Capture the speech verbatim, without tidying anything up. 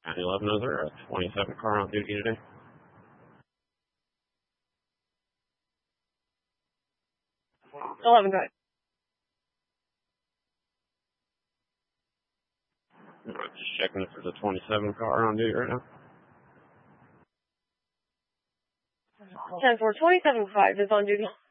eleven oh zero, twenty-seven car on duty today. eleven, go ahead. Alright, just checking if there's a twenty-seven car on duty right now. ten four, twenty-seven five is on duty.